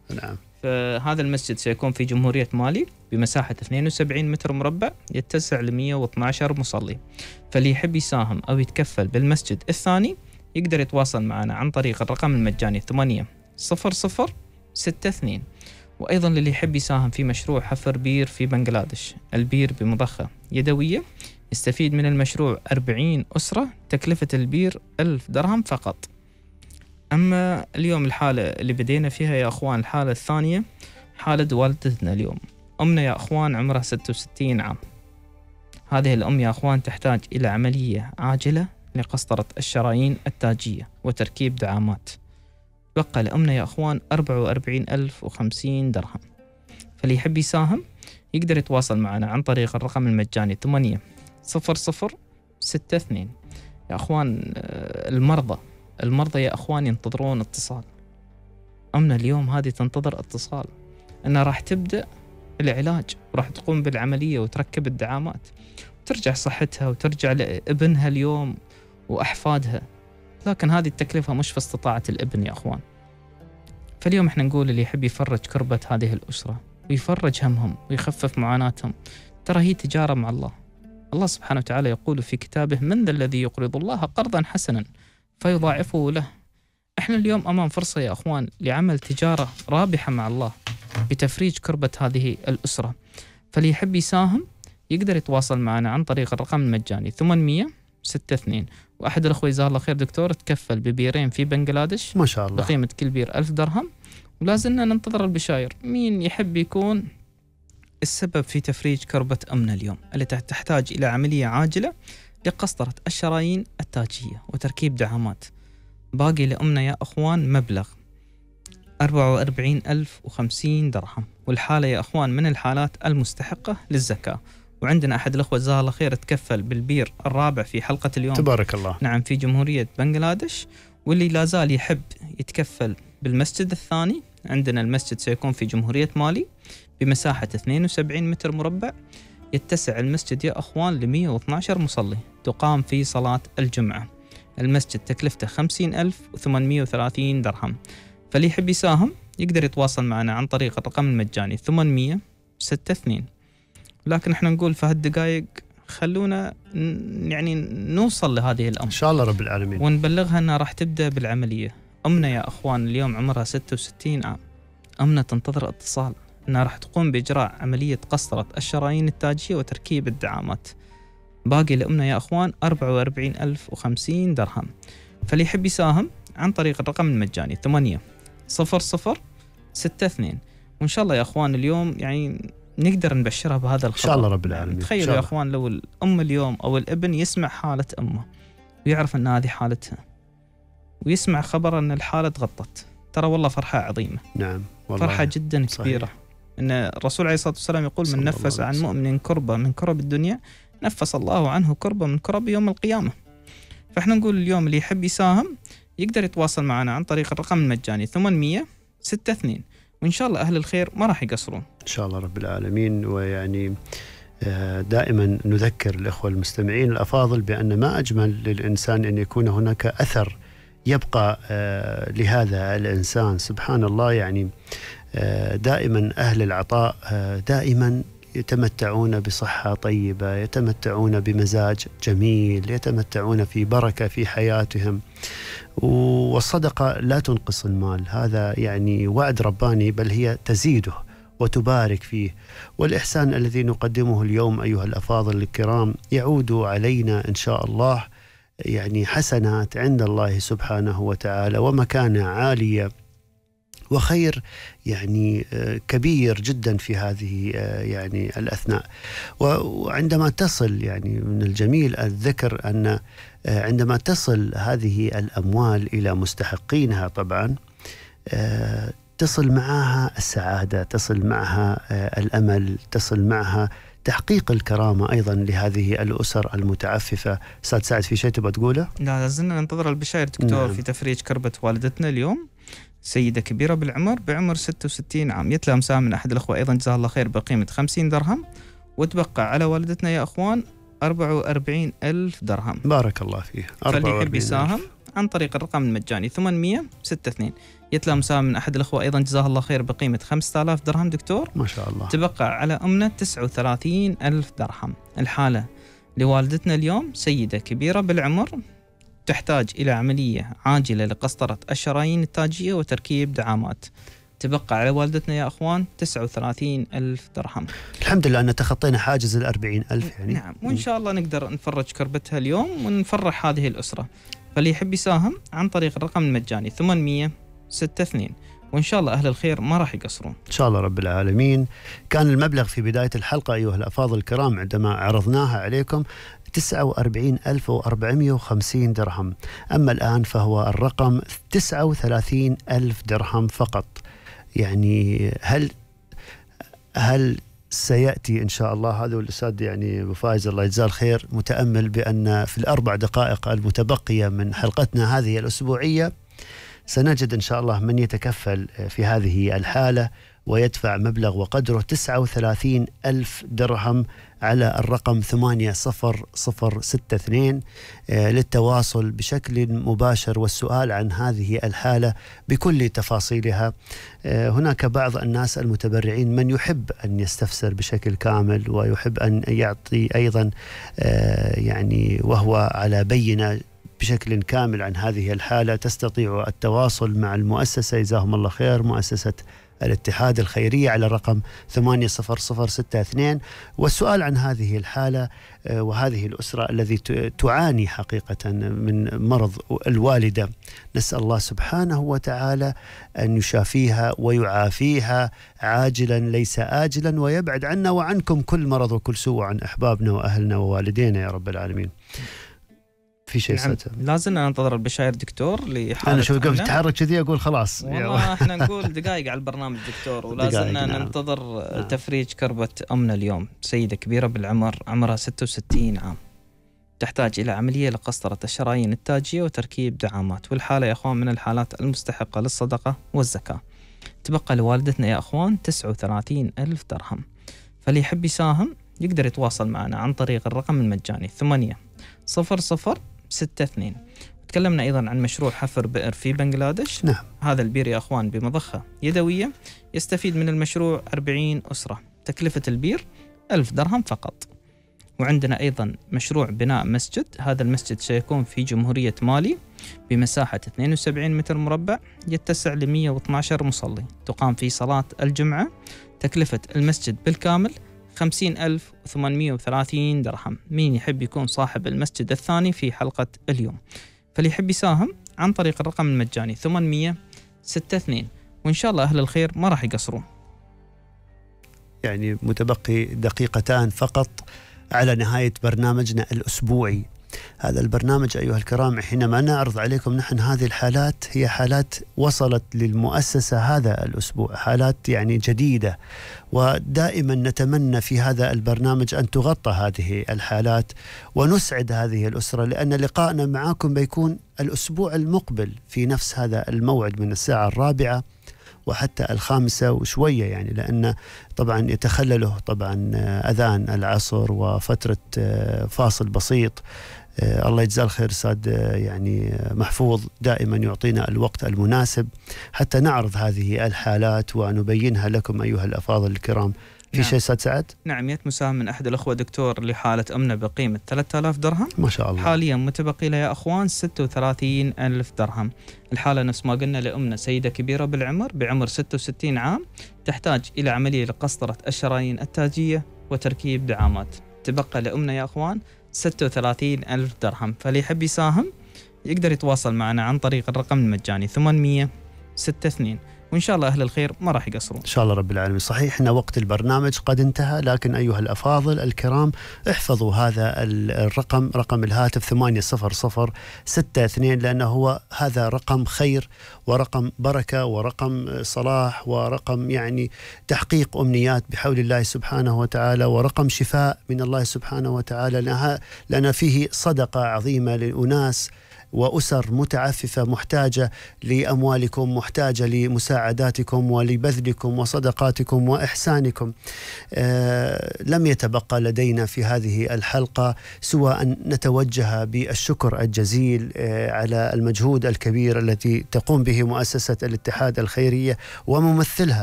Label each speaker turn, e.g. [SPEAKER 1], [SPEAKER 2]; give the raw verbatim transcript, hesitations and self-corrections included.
[SPEAKER 1] نعم.
[SPEAKER 2] فهذا المسجد سيكون في جمهورية مالي بمساحة اثنين وسبعين متر مربع، يتسع ل مئة واثني عشر مصلي. فاللي يحب يساهم أو يتكفل بالمسجد الثاني يقدر يتواصل معنا عن طريق الرقم المجاني ثمانية صفر صفر ستة اثنين. وأيضا للي يحب يساهم في مشروع حفر بير في بنغلاديش، البير بمضخة يدوية، يستفيد من المشروع أربعين أسرة، تكلفة البير ألف درهم فقط. أما اليوم الحالة اللي بدينا فيها يا أخوان، الحالة الثانية حالة والدتنا اليوم. أمنا يا أخوان عمرها ستة وستين عام. هذه الأم يا أخوان تحتاج إلى عملية عاجلة لقسطرة الشرايين التاجية وتركيب دعامات. بقى لأمنا يا أخوان أربعة وأربعين ألف وخمسين درهم. فاللي يحب يساهم يقدر يتواصل معنا عن طريق الرقم المجاني ثمانية صفر صفر ستة اثنين. يا أخوان المرضى المرضى يا أخوان ينتظرون اتصال. أمنا اليوم هذه تنتظر اتصال أنها راح تبدأ العلاج وراح تقوم بالعملية وتركب الدعامات وترجع صحتها وترجع لابنها اليوم وأحفادها، لكن هذه التكلفة مش في استطاعة الابن يا أخوان. فاليوم احنا نقول اللي يحب يفرج كربة هذه الأسرة ويفرج همهم ويخفف معاناتهم، ترى هي تجارة مع الله. الله سبحانه وتعالى يقول في كتابه: من ذا الذي يقرض الله قرضا حسنا فيضاعفه له. احنا اليوم أمام فرصة يا أخوان لعمل تجارة رابحة مع الله بتفريج كربة هذه الأسرة. فاللي يحب يساهم يقدر يتواصل معنا عن طريق الرقم المجاني ثمانية ستة اثنين. وأحد الأخوة جزاه الله خير دكتور تكفل ببيرين في بنغلاديش
[SPEAKER 1] ما شاء الله
[SPEAKER 2] بقيمة كل بير ألف درهم، ولازلنا ننتظر البشاير. مين يحب يكون السبب في تفريج كربة أمنا اليوم التي تحتاج إلى عملية عاجلة لقسطرة الشرايين التاجية وتركيب دعامات؟ باقي لأمنا يا أخوان مبلغ أربعة وأربعين ألف وخمسين درهم، والحالة يا أخوان من الحالات المستحقة للزكاة. وعندنا أحد الأخوة جزاه الله خير تكفل بالبير الرابع في حلقة اليوم،
[SPEAKER 1] تبارك الله،
[SPEAKER 2] نعم، في جمهورية بنغلاديش. واللي لازال يحب يتكفل بالمسجد الثاني، عندنا المسجد سيكون في جمهورية مالي بمساحة اثنين وسبعين متر مربع، يتسع المسجد يا أخوان ل مئة واثني عشر مصلي، تقام فيه صلاة الجمعة. المسجد تكلفته خمسين ألف وثمانمئة وثلاثين درهم. فاللي يحب يساهم يقدر يتواصل معنا عن طريق الرقم المجاني ثمانية ستة اثنين. لكن احنا نقول في هالدقائق خلونا يعني نوصل لهذه الأمر
[SPEAKER 1] إن شاء الله رب العالمين،
[SPEAKER 2] ونبلغها أنها راح تبدأ بالعملية. أمنا يا أخوان اليوم عمرها ستة وستين عام. أمنا تنتظر اتصال أنها راح تقوم بإجراء عملية قسطرة الشرايين التاجية وتركيب الدعامات. باقي لأمنا يا أخوان أربعة وأربعين ألف وخمسين درهم. فاللي يحب يساهم عن طريق الرقم المجاني ثمانية صفر صفر ستة اثنين. وإن شاء الله يا أخوان اليوم يعني نقدر نبشرها بهذا الخبر
[SPEAKER 1] إن شاء الله رب العالمين.
[SPEAKER 2] تخيلوا يا أخوان لو الأم اليوم أو الابن يسمع حالة أمه ويعرف أن هذه حالتها ويسمع خبر أن الحالة تغطت، ترى والله فرحة عظيمة.
[SPEAKER 1] نعم والله
[SPEAKER 2] فرحة جدا كبيرة.
[SPEAKER 1] صحيح.
[SPEAKER 2] أن الرسول عليه الصلاة والسلام يقول: من نفس عن مؤمن كربة من كرب الدنيا نفس الله عنه كربة من كرب يوم القيامة. فإحنا نقول اليوم اللي يحب يساهم يقدر يتواصل معنا عن طريق الرقم المجاني ثمانية ستة اثنين، وإن شاء الله أهل الخير ما راح يقصرون
[SPEAKER 1] إن شاء الله رب العالمين. ويعني دائما نذكر الإخوة المستمعين الأفاضل بأن ما أجمل للإنسان أن يكون هناك أثر يبقى لهذا الإنسان. سبحان الله، يعني دائما أهل العطاء دائما يتمتعون بصحة طيبة، يتمتعون بمزاج جميل، يتمتعون في بركة في حياتهم. والصدقة لا تنقص المال، هذا يعني وعد رباني، بل هي تزيده وتبارك فيه. والإحسان الذي نقدمه اليوم أيها الأفاضل الكرام يعود علينا إن شاء الله يعني حسنات عند الله سبحانه وتعالى، ومكانة عالية وخير يعني كبير جدا في هذه يعني الأثناء. وعندما تصل، يعني من الجميل الذكر أن عندما تصل هذه الأموال إلى مستحقينها طبعا تصل معها السعادة، تصل معها الأمل، تصل معها تحقيق الكرامة أيضا لهذه الأسر المتعففة. أستاذ سعد، في شيء تبغى تقوله؟
[SPEAKER 2] لا، لازلنا ننتظر البشاير دكتور.
[SPEAKER 1] نعم.
[SPEAKER 2] في تفريج كربة والدتنا اليوم، سيدة كبيرة بالعمر بعمر ستة وستين عام، يتلى مساهم من أحد الأخوة أيضا جزاه الله خير بقيمة خمسين درهم، وتبقى على والدتنا يا أخوان أربعة وأربعين ألف درهم.
[SPEAKER 1] بارك الله فيه.
[SPEAKER 2] فاللي يحب يساهم عن طريق الرقم المجاني ثمانية ستة اثنين يتلى مساهم من أحد الأخوة أيضا جزاه الله خير بقيمة خمسة آلاف درهم دكتور.
[SPEAKER 1] ما شاء الله.
[SPEAKER 2] تبقى على أمنا تسعة وثلاثين ألف درهم. الحالة لوالدتنا اليوم سيدة كبيرة بالعمر تحتاج إلى عملية عاجلة لقسطرة الشرايين التاجية وتركيب دعامات. تبقى على والدتنا يا أخوان تسعة وثلاثين ألف درهم.
[SPEAKER 1] الحمد لله أن تخطينا حاجز الأربعين ألف يعني.
[SPEAKER 2] نعم، وإن شاء الله نقدر نفرج كربتها اليوم ونفرح هذه الأسرة. فاللي يحب يساهم عن طريق الرقم المجاني ثمانمئة وستة وستين، وإن شاء الله أهل الخير ما راح يقصرون
[SPEAKER 1] إن شاء الله رب العالمين. كان المبلغ في بداية الحلقة أيها الأفاضل الكرام عندما عرضناها عليكم تسعة وأربعين ألف وأربعمئة وخمسين درهم، أما الآن فهو الرقم تسعة وثلاثين ألف درهم فقط. يعني هل هل سيأتي إن شاء الله هذا الأستاذ يعني أبو فايز الله يجزاه الخير متأمل بأن في الأربع دقائق المتبقية من حلقتنا هذه الأسبوعية سنجد إن شاء الله من يتكفل في هذه الحالة ويدفع مبلغ وقدره تسعة وثلاثين ألف درهم على الرقم ثمانية صفر صفر ستة اثنين للتواصل بشكل مباشر والسؤال عن هذه الحالة بكل تفاصيلها. هناك بعض الناس المتبرعين من يحب أن يستفسر بشكل كامل ويحب أن يعطي أيضا يعني وهو على بينة بشكل كامل عن هذه الحالة. تستطيع التواصل مع المؤسسة جزاهم الله خير، مؤسسة الاتحاد الخيرية، على الرقم ثمانية صفر صفر ستة اثنين والسؤال عن هذه الحالة وهذه الأسرة الذي تعاني حقيقة من مرض الوالدة. نسأل الله سبحانه وتعالى أن يشافيها ويعافيها عاجلا ليس آجلا، ويبعد عنا وعنكم كل مرض وكل سوء عن أحبابنا وأهلنا ووالدينا يا رب العالمين. في شيء
[SPEAKER 2] نعم، لازلنا ننتظر البشاير دكتور لحالة.
[SPEAKER 1] أنا شو قفت تحرك كذي أقول خلاص
[SPEAKER 2] والله احنا نقول دقائق على البرنامج دكتور، ولازلنا نعم. ننتظر نعم. تفريج كربة أمنا اليوم. سيدة كبيرة بالعمر عمرها ستة وستين عام تحتاج إلى عملية لقسطرة الشرايين التاجية وتركيب دعامات، والحالة يا أخوان من الحالات المستحقة للصدقة والزكاة. تبقى لوالدتنا يا أخوان تسعة وثلاثين ألف درهم. فاللي يحب يساهم يقدر يتواصل معنا عن طريق الرقم المجاني ثمانية صفر صفر ستة اثنين. تكلمنا أيضا عن مشروع حفر بئر في بنغلاديش.
[SPEAKER 1] نعم.
[SPEAKER 2] هذا البير يا أخوان بمضخة يدوية، يستفيد من المشروع أربعين أسرة، تكلفة البير ألف درهم فقط. وعندنا أيضا مشروع بناء مسجد. هذا المسجد سيكون في جمهورية مالي بمساحة اثنين وسبعين متر مربع، يتسع ل مئة واثني عشر مصلي، تقام فيه صلاة الجمعة. تكلفة المسجد بالكامل خمسين ألف وثمانمئة وثلاثين درهم. مين يحب يكون صاحب المسجد الثاني في حلقة اليوم؟ فاللي يحب يساهم عن طريق الرقم المجاني ثمانمئة وستة واثنين، وإن شاء الله أهل الخير ما راح يقصرون.
[SPEAKER 1] يعني متبقي دقيقتان فقط على نهاية برنامجنا الأسبوعي. هذا البرنامج أيها الكرام حينما نعرض عليكم نحن هذه الحالات هي حالات وصلت للمؤسسة هذا الأسبوع، حالات يعني جديدة، ودائما نتمنى في هذا البرنامج أن تغطى هذه الحالات ونسعد هذه الأسرة، لأن لقائنا معكم بيكون الأسبوع المقبل في نفس هذا الموعد من الساعة الرابعة وحتى الخامسة وشوية، يعني لأن طبعا يتخلله طبعا أذان العصر وفترة فاصل بسيط. الله يجزاه الخير أستاذ يعني محفوظ دائما يعطينا الوقت المناسب حتى نعرض هذه الحالات ونبينها لكم أيها الأفاضل الكرام. في
[SPEAKER 2] نعم.
[SPEAKER 1] شيء أستاذ سعد؟
[SPEAKER 2] نعم، يت مساهم من أحد الأخوة دكتور لحالة أمنا بقيمة ثلاثة آلاف درهم.
[SPEAKER 1] ما شاء الله.
[SPEAKER 2] حاليا متبقي لها يا أخوان ستة وثلاثين ألف درهم. الحالة نفس ما قلنا لأمنا سيدة كبيرة بالعمر بعمر ستة وستين عام، تحتاج إلى عملية لقسطرة الشرايين التاجية وتركيب دعامات. تبقى لأمنا يا أخوان ستة وثلاثين ألف درهم. فاللي يحب يساهم يقدر يتواصل معنا عن طريق الرقم المجاني ثمانمئة وستة واثنين، وإن شاء الله أهل الخير ما راح يقصرون
[SPEAKER 1] إن شاء الله رب العالمين. صحيح إن وقت البرنامج قد انتهى، لكن أيها الأفاضل الكرام احفظوا هذا الرقم، رقم الهاتف ثمانية صفر صفر ستة اثنين، لأنه هو هذا رقم خير ورقم بركة ورقم صلاح ورقم يعني تحقيق أمنيات بحول الله سبحانه وتعالى، ورقم شفاء من الله سبحانه وتعالى، لأن فيه صدقة عظيمة لأناس وأسر متعففة محتاجة لأموالكم، محتاجة لمساعداتكم ولبذلكم وصدقاتكم وإحسانكم. آه لم يتبقى لدينا في هذه الحلقة سوى أن نتوجه بالشكر الجزيل آه على المجهود الكبير الذي تقوم به مؤسسة الاتحاد الخيرية وممثلها